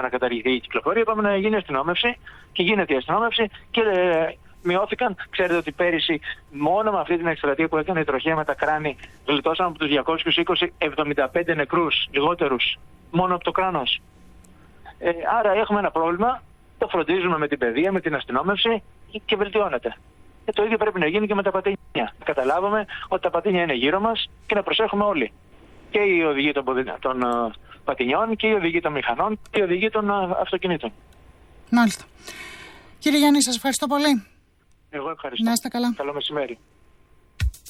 να καταργηθεί η κυκλοφορία, είπαμε να γίνει αστυνόμευση και γίνεται η αστυνόμευση και μειώθηκαν. Ξέρετε ότι πέρυσι μόνο με αυτή την εκστρατεία που έκανε η τροχέα με τα κράνη γλιτώσαμε από τους 220 75 νεκρούς λιγότερους μόνο από το κράνος. Άρα έχουμε ένα πρόβλημα, το φροντίζουμε με την παιδεία, με την αστυνόμευση και βελτιώνεται. Το ίδιο πρέπει να γίνει και με τα πατίνια. Καταλάβαμε ότι τα πατίνια είναι γύρω μας και να προσέχουμε όλοι. Και οι οδηγοί των πατινιών και οι οδηγοί των μηχανών και οι οδηγοί των αυτοκινήτων. Μάλιστα. Κύριε Γιάννη, σας ευχαριστώ πολύ. Εγώ ευχαριστώ. Να είστε καλά. Καλό μεσημέρι.